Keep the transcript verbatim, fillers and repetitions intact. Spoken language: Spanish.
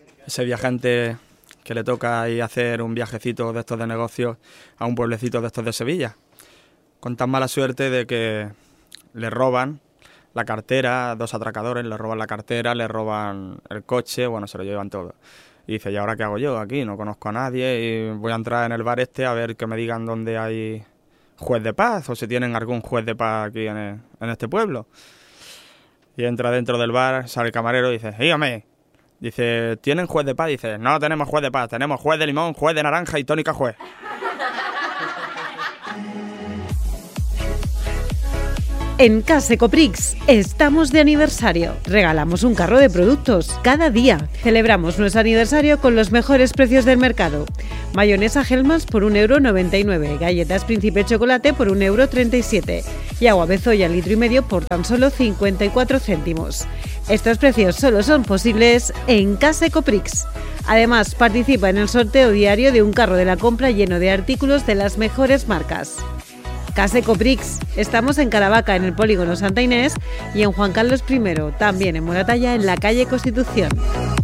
ese viajante que le toca ahí hacer un viajecito de estos de negocios a un pueblecito de estos de Sevilla, con tan mala suerte de que le roban la cartera, dos atracadores le roban la cartera, le roban el coche, bueno, se lo llevan todo. Y dice, ¿y ahora qué hago yo aquí? No conozco a nadie y voy a entrar en el bar este a ver que me digan dónde hay juez de paz o si tienen algún juez de paz aquí en, el, en este pueblo. Y entra dentro del bar, sale el camarero y dice, dígame, dice, ¿tienen juez de paz? Dice, no tenemos juez de paz, tenemos juez de limón, juez de naranja y tónica juez. En Casecoprix estamos de aniversario. Regalamos un carro de productos cada día. Celebramos nuestro aniversario con los mejores precios del mercado. Mayonesa Hellmann's por un euro noventa y nueve, galletas Príncipe Chocolate por un euro treinta y siete y agua Bezoya litro y medio por tan solo cincuenta y cuatro céntimos. Estos precios solo son posibles en Casecoprix. Además, participa en el sorteo diario de un carro de la compra lleno de artículos de las mejores marcas. Casecoprix. Estamos en Caravaca, en el polígono Santa Inés, y en Juan Carlos primero, también en Moratalla, en la calle Constitución.